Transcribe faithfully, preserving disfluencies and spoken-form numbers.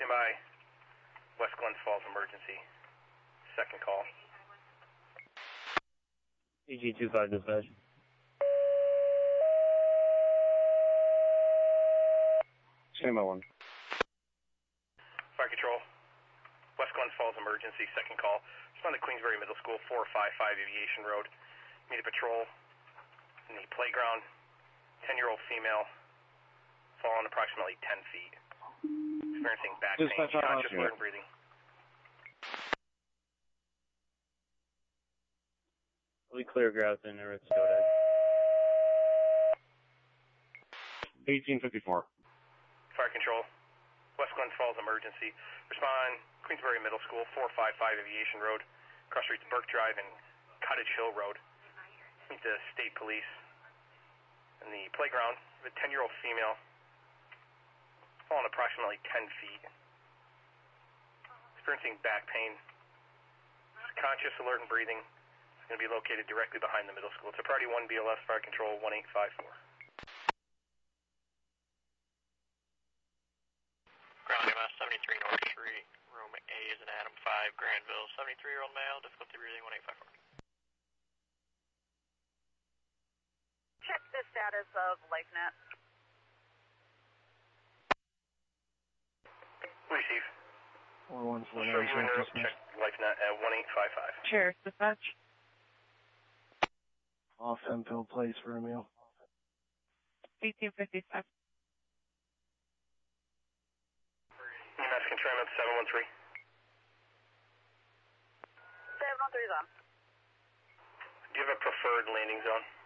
Stand by. West Glens Falls emergency. Second call. P G two five dispatch. Stand by one. Fire control. West Glens Falls emergency. Second call. Respond to Queensbury Middle School, four five five Aviation Road. Meet a patrol in the playground. ten-year-old female. Fallen approximately ten feet. Experiencing back pain. Dispatch, Conscious, uh, alert, and breathing. We clear Grafton and Ritz Kodak. eighteen fifty-four. Fire control. West Glens Falls emergency. Respond Queensbury Middle School, four five five Aviation Road. Cross streets Burke Drive and Cottage Hill Road. Meet the state police in the playground. The ten-year-old female. Fallen approximately ten feet. Experiencing back pain. Conscious, alert, and breathing. Going to be located directly behind the middle school. It's a priority one B L S, fire control one eight five four. Ground M S seventy-three North Street, room A is an Adam five, Granville, seventy-three-year-old male, difficulty breathing one eight five four. Check the status of LifeNet. Receive. four one four Show nine you in zero. Europe. Check LifeNet at one eight five five. Sheriff dispatch. Off Enfield Place for a meal. eighteen fifty-five. E M S containment seven one three. seven one three is on. Do you have a preferred landing zone?